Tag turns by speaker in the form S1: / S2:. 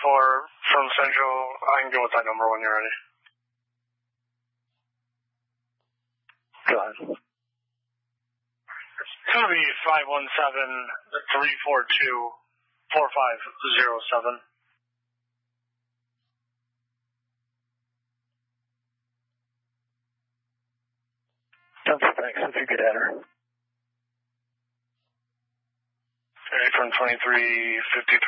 S1: from Central. I can go with that number when you're ready.
S2: Go ahead.
S1: It's going to be 517-342-4507.
S2: Thanks, if you could enter.
S1: From 2353.